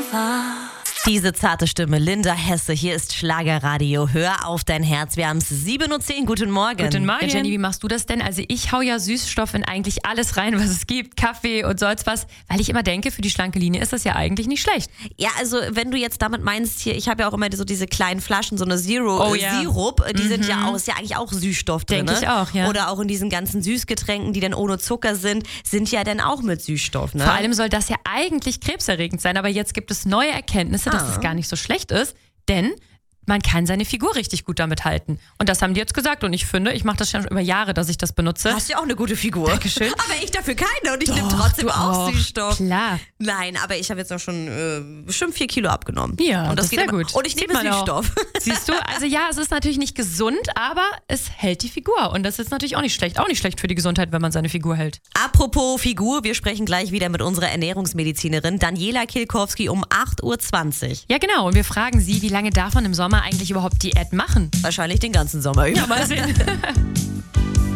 Diese zarte Stimme, Linda Hesse, hier ist Schlagerradio. Hör auf dein Herz, wir haben es 7:10 Uhr, guten Morgen. Guten Morgen. Ja, Jenny, wie machst du das denn? Also ich hau ja Süßstoff in eigentlich alles rein, was es gibt, Kaffee und sonst was, weil ich immer denke, für die schlanke Linie ist das ja eigentlich nicht schlecht. Ja, also wenn du jetzt damit meinst, hier, ich habe ja auch immer so diese kleinen Flaschen, so eine Sirup, die sind ja auch, ist ja eigentlich auch Süßstoff drin. Denke ich auch, ja. Oder auch in diesen ganzen Süßgetränken, die dann ohne Zucker sind ja dann auch mit Süßstoff, ne? Vor allem soll das ja eigentlich krebserregend sein, aber jetzt gibt es neue Erkenntnisse, dass es gar nicht so schlecht ist, denn man kann seine Figur richtig gut damit halten. Und das haben die jetzt gesagt und ich finde, ich mache das schon über Jahre, dass ich das benutze. Hast ja auch eine gute Figur. Dankeschön. Aber ich dafür keine und ich nehme trotzdem auch Süßstoff. Klar. Nein, aber ich habe jetzt auch schon bestimmt 4 Kilo abgenommen. Ja, und das ist sehr gut. Und ich nehme Süßstoff. Siehst du, also ja, es ist natürlich nicht gesund, aber es hält die Figur. Und das ist natürlich auch nicht schlecht. Auch nicht schlecht für die Gesundheit, wenn man seine Figur hält. Apropos Figur, wir sprechen gleich wieder mit unserer Ernährungsmedizinerin Daniela Kilkowski um 8:20 Uhr. Ja, genau. Und wir fragen sie, wie lange darf man im Sommer eigentlich überhaupt Diät machen? Wahrscheinlich den ganzen Sommer über. Ja, mal sehen.